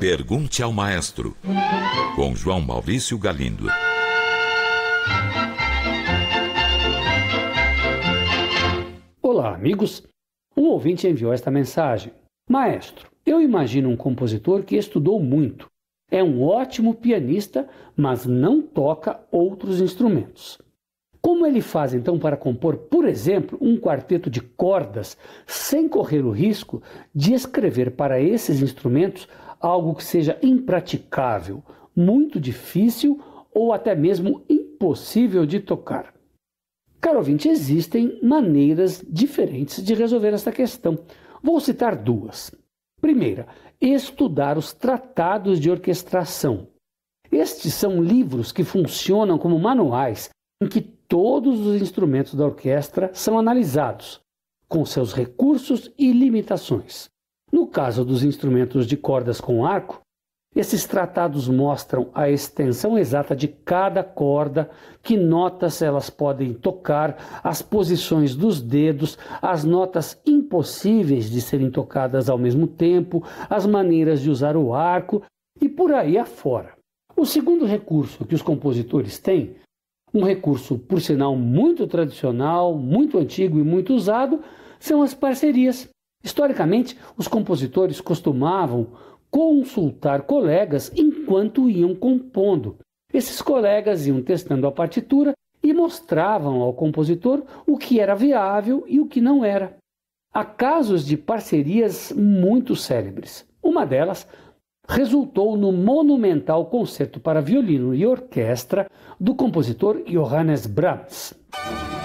Pergunte ao Maestro, com João Maurício Galindo. Olá, amigos. Um ouvinte enviou esta mensagem. Maestro, eu imagino um compositor que estudou muito. É um ótimo pianista, mas não toca outros instrumentos. Como ele faz então para compor, por exemplo, um quarteto de cordas, sem correr o risco de escrever para esses instrumentos algo que seja impraticável, muito difícil ou até mesmo impossível de tocar? Caro ouvinte, existem maneiras diferentes de resolver esta questão. Vou citar duas. Primeira, estudar os tratados de orquestração. Estes são livros que funcionam como manuais em que todos os instrumentos da orquestra são analisados, com seus recursos e limitações. No caso dos instrumentos de cordas com arco, esses tratados mostram a extensão exata de cada corda, que notas elas podem tocar, as posições dos dedos, as notas impossíveis de serem tocadas ao mesmo tempo, as maneiras de usar o arco e por aí afora. O segundo recurso que os compositores têm, um recurso, por sinal, muito tradicional, muito antigo e muito usado, são as parcerias. Historicamente, os compositores costumavam consultar colegas enquanto iam compondo. Esses colegas iam testando a partitura e mostravam ao compositor o que era viável e o que não era. Há casos de parcerias muito célebres. Uma delas resultou no monumental concerto para violino e orquestra do compositor Johannes Brahms.